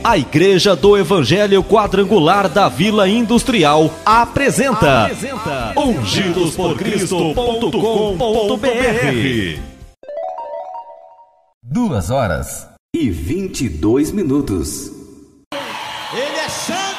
A Igreja do Evangelho Quadrangular da Vila Industrial apresenta ungidosporcristo.com.br. 2h22. Ele é santo.